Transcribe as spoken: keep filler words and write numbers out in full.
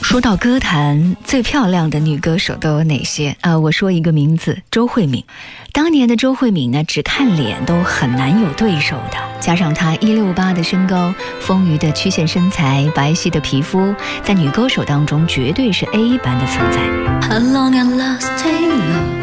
说到歌坛最漂亮的女歌手都有哪些啊、呃？我说一个名字，周慧敏。当年的周慧敏呢，只看脸都很难有对手的，加上她一六八的身高、丰腴的曲线身材、白皙的皮肤，在女歌手当中绝对是 A 般的存在。